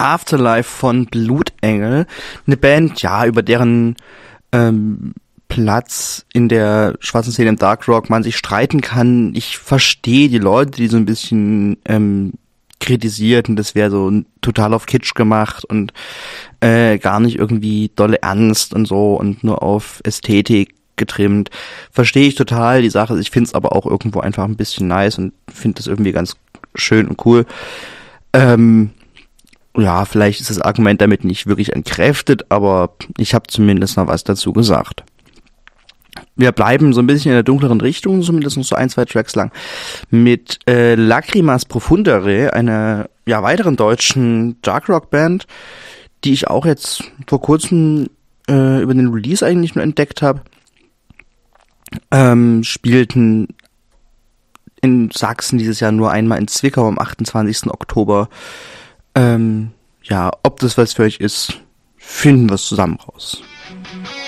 Afterlife von Blutengel. Eine Band, ja, über deren Platz in der schwarzen Szene im Dark Rock man sich streiten kann. Ich verstehe die Leute, die so ein bisschen kritisierten, das wäre so total auf Kitsch gemacht und gar nicht irgendwie dolle ernst und so und nur auf Ästhetik getrimmt. Verstehe ich total die Sache. Ich finde es aber auch irgendwo einfach ein bisschen nice und finde das irgendwie ganz schön und cool. Ja, vielleicht ist das Argument damit nicht wirklich entkräftet, aber ich habe zumindest noch was dazu gesagt. Wir bleiben so ein bisschen in der dunkleren Richtung, zumindest noch so 1-2 Tracks lang, mit Lacrimas Profundere, einer weiteren deutschen Dark-Rock-Band, die ich auch jetzt vor kurzem über den Release eigentlich nur entdeckt habe. Spielten in Sachsen dieses Jahr nur einmal in Zwickau am 28. Oktober. Ob das was für euch ist, finden wir es zusammen raus.